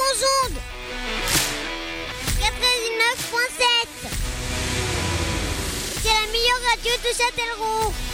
aux ondes 99.7. C'est la meilleure radio de Châtellerault.